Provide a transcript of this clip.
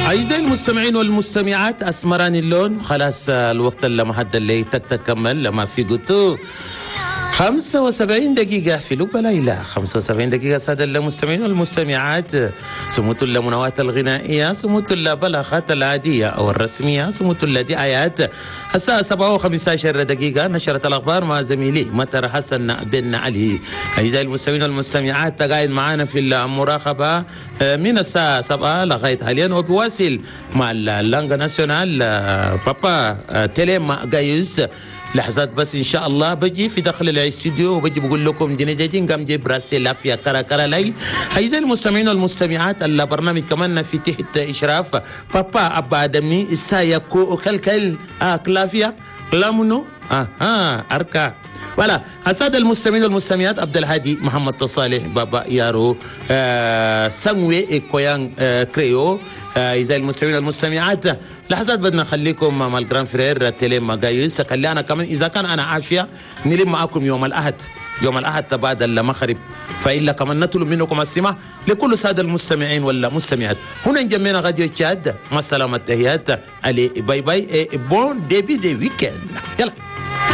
أعزائي المستمعين والمستمعات، أسمراني اللون. خلاص الوقت اللي ما حد اللي تكمل لما في قلتو 75 دقيقة في لب ليلى. 75 دقيقة سادة المستمعين والمستمعات. سموت المنوات الغنائية، سموت البلاغات العادية أو الرسمية، سموت الدعايات. الساعة 7:15 دقيقة نشرت الأخبار مع زميلي مطر حسن بن علي. أعزائي المستمعين والمستمعات، قاعد معانا في المراقبة من الساعة 7 لغاية حاليا، وبواصل مع اللانجا ناسيونال بابا تيليم جايوس. لحظات بس ان شاء الله بجي في داخل الاستوديو وبجي بقول لكم جنجين قام جيب راسي لافيا كرا لي. اعزائي المستمعين والمستمعات، البرنامج كمان في تحت اشراف بابا ابا ادمي السايكو كلكل كلافيا كلامنو اركا ولا. الساده المستمعين والمستمعات، عبد الهادي محمد تصالح بابا يارو سانوي كويان كريو. إذا المستمعين والمستمعات، لحظات بدنا نخليكم مع الجران فرير تيليم جايوس. خلي أنا كمان إذا كان أنا عافية نلم معكم يوم الأحد بعد المغرب، فإلا كمان نطلب منكم السماح لكل سادة المستمعين والمستمعات. هنا جميعنا غادي تشاد. مع السلامة، تحيات علي، باي باي، بون ديبي دي ويكند. يلا.